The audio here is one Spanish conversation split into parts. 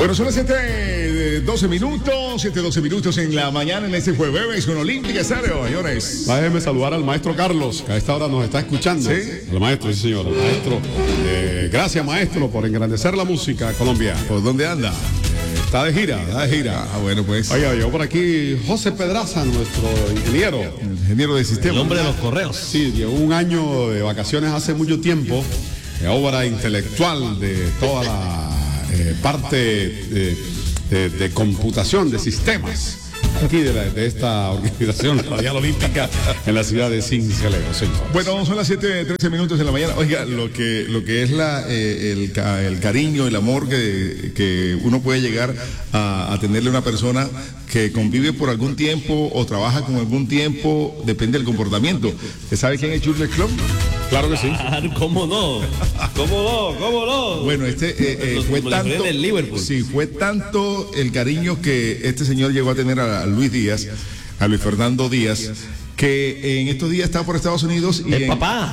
Bueno, son las 7:12 minutos, 7:12 minutos en la mañana en este jueves con Olímpica Estéreo, señores. Déjeme saludar al maestro Carlos, que a esta hora nos está escuchando. ¿Sí? Al maestro, sí señor, al maestro. Gracias, maestro, por engrandecer la música colombiana. ¿Por dónde anda? Está de gira, está de gira. Ah, bueno, pues. Oiga, llegó por aquí José Pedraza, nuestro ingeniero. El ingeniero de sistema. El hombre de los correos. Sí, llevó un año de vacaciones hace mucho tiempo, obra intelectual de toda la parte de computación, de sistemas, aquí de esta organización radial olímpica en la ciudad de Sincelejo, señor. Bueno, son las 7:13 minutos de la mañana. Oiga, lo que es el cariño, el amor que uno puede llegar a tenerle a una persona que convive por algún tiempo o trabaja con algún tiempo, depende del comportamiento. ¿Usted sabe quién es Jürgen Klopp? Claro que sí. ¿Cómo no? ¿Cómo no? Bueno, fue tanto, del Liverpool. sí, fue tanto el cariño que este señor llegó a tener a Luis Díaz, a Luis Fernando Díaz, que en estos días está por Estados Unidos y,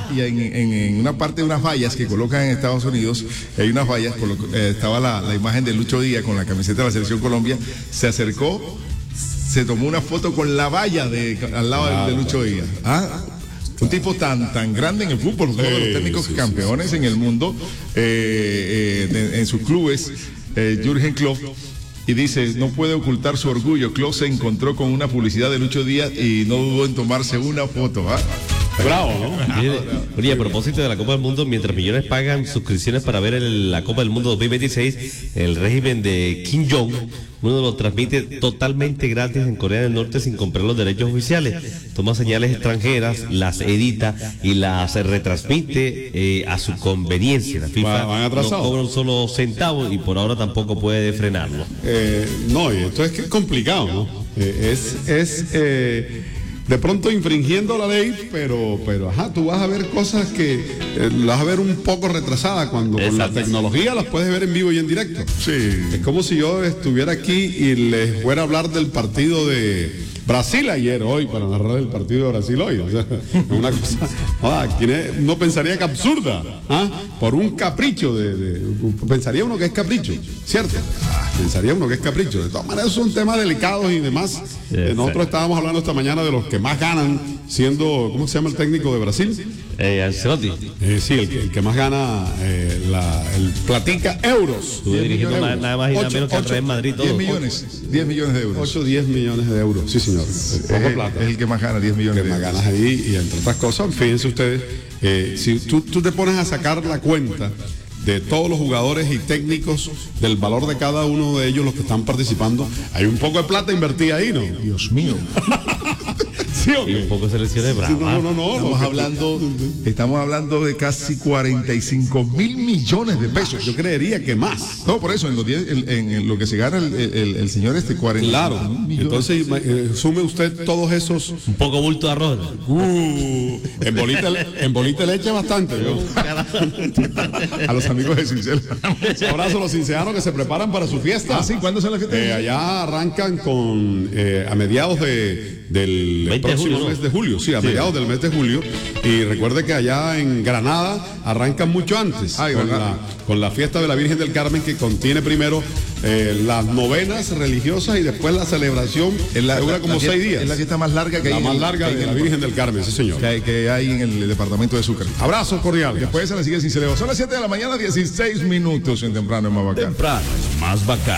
en una parte de unas vallas que colocan en Estados Unidos, hay unas vallas, estaba la imagen de Lucho Díaz con la camiseta de la Selección Colombia, se acercó, se tomó una foto con la valla al lado de Lucho Díaz. Un tipo tan grande en el fútbol, uno de los técnicos campeones en el mundo, en sus clubes, Jürgen Klopp, y dice, no puede ocultar su orgullo. Klopp se encontró con una publicidad de Lucho Díaz y no dudó en tomarse una foto. Bravo, ¿no? Oye, a propósito de la Copa del Mundo, mientras millones pagan suscripciones para ver la Copa del Mundo 2026, el régimen de Kim Jong uno lo transmite totalmente gratis en Corea del Norte sin comprar los derechos oficiales. Toma señales extranjeras, las edita y las retransmite a su conveniencia. La FIFA no cobra un solo centavo y por ahora tampoco puede frenarlo. No, y esto es que es complicado, ¿no? De pronto infringiendo la ley, pero tú vas a ver cosas que las vas a ver un poco retrasadas cuando con la tecnología las puedes ver en vivo y en directo. Sí. Es como si yo estuviera aquí y les fuera a hablar del partido de Brasil hoy, para narrar el partido de Brasil hoy. O sea, una cosa, uno pensaría que absurda, por un capricho pensaría uno que es capricho, ¿cierto? Pensaría uno que es capricho. De todas maneras son temas delicados y demás. Nosotros estábamos hablando esta mañana de los que más ganan siendo, ¿cómo se llama el técnico de Brasil? Ancelotti. Sí, el que más gana el platica euros. Estuve dirigiendo nada más y nada menos que al Real Madrid. 10 millones de euros. 10 millones de euros, sí señor. Poco plata. Es el que más gana, 10 millones de euros. Que más ganas ahí, y entre otras cosas, fíjense ustedes, si tú te pones a sacar la cuenta de todos los jugadores y técnicos, del valor de cada uno de ellos, los que están participando, hay un poco de plata invertida ahí, ¿no? Dios mío. Sí, y un poco de selecciones bravas. No. Estamos hablando de casi 45 mil millones de pesos. Yo creería que más. No, por eso, en lo que se gana el señor 40. Claro. Entonces, sume usted todos esos. Un poco bulto de arroz. En bolita le echa bastante. A los amigos de Cincel. Abrazo a los cinceanos que se preparan para su fiesta. Sí, ¿cuándo son las fiestas? Allá arrancan a mediados del próximo mes de julio, a mediados del mes de julio, y recuerde que allá en Granada arrancan mucho antes con la fiesta de la Virgen del Carmen, que contiene primero las novenas religiosas y después la celebración, dura como 6 días. Es la fiesta más larga que hay. La más larga de la Virgen del Carmen, sí señor. Que hay en el departamento de Sucre. Abrazos cordiales. Después se la sigue Cincelejo. Son las 7 de la mañana, 16 minutos en Temprano es más bacán. Temprano es más bacán.